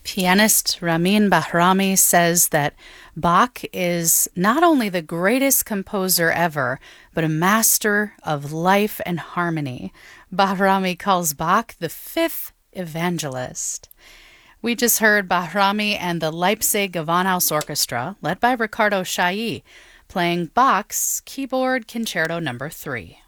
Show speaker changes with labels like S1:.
S1: Pianist Ramin Bahrami says that Bach is not only the greatest composer ever, but a master of life and harmony. Bahrami calls Bach the fifth evangelist. We just heard Bahrami and the Leipzig Gewandhaus Orchestra, led by Ricardo Chailly, playing Bach's Keyboard Concerto Number 3.